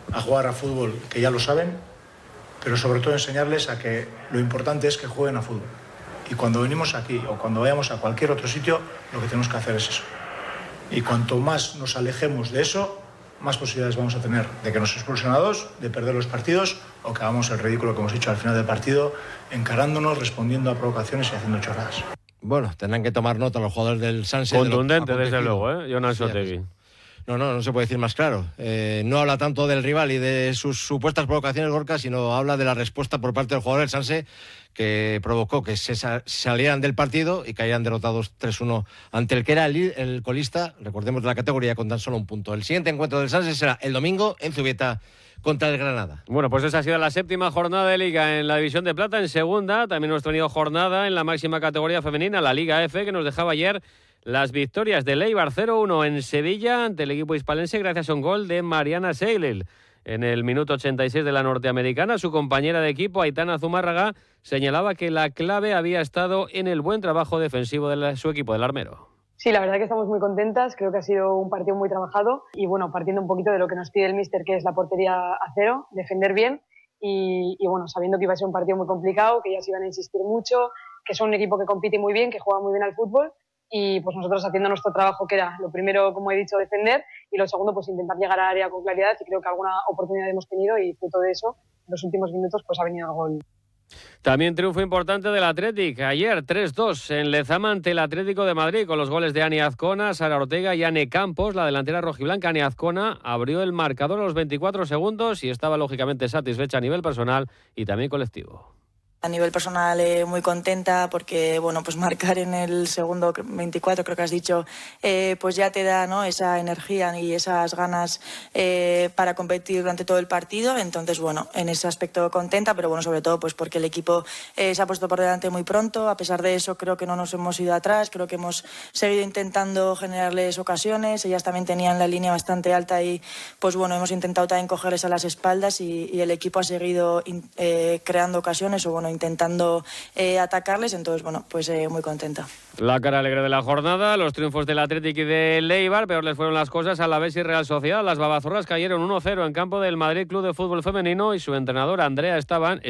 a jugar a fútbol, que ya lo saben, pero sobre todo enseñarles a que lo importante es que jueguen a fútbol. Y cuando venimos aquí o cuando vayamos a cualquier otro sitio, lo que tenemos que hacer es eso. Y cuanto más nos alejemos de eso, más posibilidades vamos a tener de que nos expulsen a dos, de perder los partidos o que hagamos el ridículo que hemos hecho al final del partido, encarándonos, respondiendo a provocaciones y haciendo chorradas. Bueno, tendrán que tomar nota los jugadores del Sanse. Contundente, desde luego, Jonas Otegui. No se puede decir más claro. No habla tanto del rival y de sus supuestas provocaciones, Gorka, sino habla de la respuesta por parte del jugador del Sanse, que provocó que se salieran del partido y cayeran derrotados 3-1 ante el que era el colista, recordemos, de la categoría, con tan solo un punto. El siguiente encuentro del Sanse será el domingo en Zubieta contra el Granada. Bueno, pues esa ha sido la 7ª jornada de Liga en la División de Plata. En segunda también hemos tenido jornada en la máxima categoría femenina, la Liga F, que nos dejaba ayer las victorias del Eibar 0-1 en Sevilla ante el equipo hispalense gracias a un gol de Mariana Seilel. En el minuto 86 de la norteamericana, su compañera de equipo, Aitana Zumárraga, señalaba que la clave había estado en el buen trabajo defensivo de su equipo del Armero. Sí, la verdad que estamos muy contentas, creo que ha sido un partido muy trabajado y bueno, partiendo un poquito de lo que nos pide el míster, que es la portería a cero, defender bien y bueno, sabiendo que iba a ser un partido muy complicado, que ellas iban a insistir mucho, que son un equipo que compite muy bien, que juega muy bien al fútbol y pues nosotros haciendo nuestro trabajo, que era lo primero, como he dicho, defender y lo segundo, pues intentar llegar al área con claridad y creo que alguna oportunidad hemos tenido y fruto de eso, en los últimos minutos pues ha venido el gol. También triunfo importante del Athletic ayer 3-2 en Lezama ante el Atlético de Madrid con los goles de Ani Azcona, Sara Ortega y Ane Campos. La delantera rojiblanca Ani Azcona abrió el marcador a los 24 segundos y estaba lógicamente satisfecha a nivel personal y también colectivo. A nivel personal muy contenta porque bueno, pues marcar en el segundo 24, creo que has dicho, pues ya te da, ¿no?, esa energía y esas ganas para competir durante todo el partido. Entonces bueno, en ese aspecto contenta, pero bueno, sobre todo pues porque el equipo se ha puesto por delante muy pronto. A pesar de eso creo que no nos hemos ido atrás, creo que hemos seguido intentando generarles ocasiones. Ellas también tenían la línea bastante alta y pues bueno, hemos intentado también cogerles a las espaldas y el equipo ha seguido creando ocasiones o bueno, intentando atacarles, entonces bueno, pues muy contenta. La cara alegre de la jornada, los triunfos del Athletic y del Eibar, peor les fueron las cosas a Alavés y Real Sociedad. Las babazorras cayeron 1-0 en campo del Madrid Club de Fútbol Femenino y su entrenador Andrea Esteban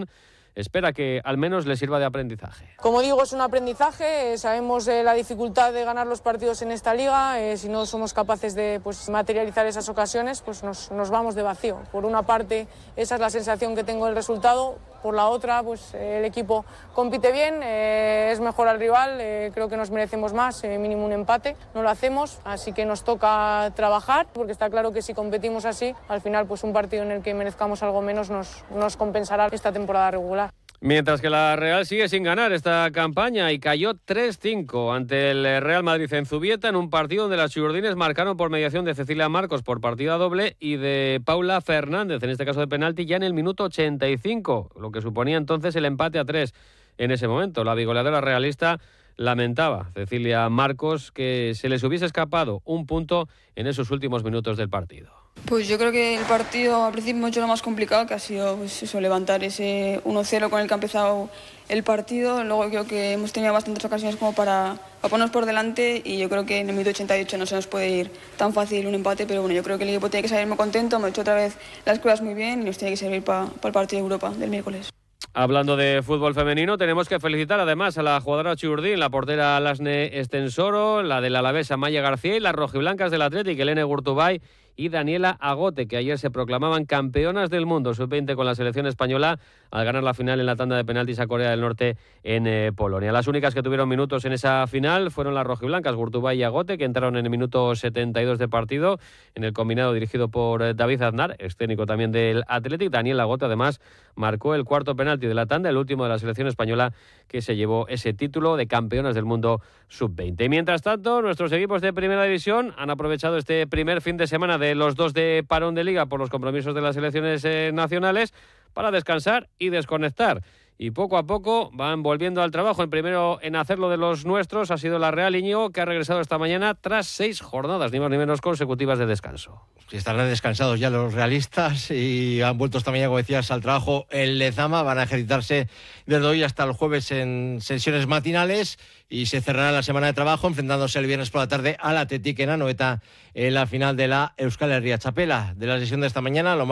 espera que al menos le sirva de aprendizaje. Como digo, es un aprendizaje, sabemos la dificultad de ganar los partidos en esta liga, si no somos capaces de materializar esas ocasiones, pues nos vamos de vacío. Por una parte, esa es la sensación que tengo del resultado, por la otra, pues el equipo compite bien, es mejor al rival, creo que nos merecemos más, mínimo un empate, no lo hacemos, así que nos toca trabajar, porque está claro que si competimos así, al final pues un partido en el que merezcamos algo menos nos compensará esta temporada regular. Mientras que la Real sigue sin ganar esta campaña y cayó 3-5 ante el Real Madrid en Zubieta en un partido donde las chiurdines marcaron por mediación de Cecilia Marcos por partida doble y de Paula Fernández, en este caso de penalti, ya en el minuto 85, lo que suponía entonces el empate a 3 en ese momento. La bigoleadora realista lamentaba, Cecilia Marcos, que se les hubiese escapado un punto en esos últimos minutos del partido. Pues yo creo que el partido al principio mucho lo más complicado, que ha sido pues eso, levantar ese 1-0 con el que ha empezado el partido. Luego creo que hemos tenido bastantes ocasiones como para ponernos por delante y yo creo que en el minuto 88 no se nos puede ir tan fácil un empate, pero bueno, yo creo que el equipo tiene que salir muy contento, hemos hecho otra vez las cosas muy bien y nos tiene que servir para el partido de Europa del miércoles. Hablando de fútbol femenino, tenemos que felicitar además a la jugadora chiurdín, la portera Lasne Estensoro, la del Alavés Maya García y las rojiblancas del Athletic, Elene Gurtubay y Daniela Agote, que ayer se proclamaban campeonas del mundo sub-20 con la selección española al ganar la final en la tanda de penaltis a Corea del Norte en Polonia. Las únicas que tuvieron minutos en esa final fueron las rojiblancas, Gurtubay y Agote, que entraron en el minuto 72 de partido en el combinado dirigido por David Aznar, escénico también del Athletic. Daniela Agote además marcó el cuarto penalti de la tanda, el último de la selección española que se llevó ese título de campeonas del mundo sub-20. Mientras tanto, nuestros equipos de Primera División han aprovechado este primer fin de semana de los dos de parón de liga por los compromisos de las selecciones nacionales para descansar y desconectar. Y poco a poco van volviendo al trabajo. En primero en hacerlo de los nuestros ha sido la Real Íñigo, que ha regresado esta mañana tras 6 jornadas, ni más ni menos, consecutivas de descanso. Estarán descansados ya los realistas y han vuelto esta mañana, como decías, al trabajo en Lezama. Van a ejercitarse desde hoy hasta el jueves en sesiones matinales y se cerrará la semana de trabajo enfrentándose el viernes por la tarde al Athletic en Anoeta en la final de la Euskal Herria Txapela. De la sesión de esta mañana, lo más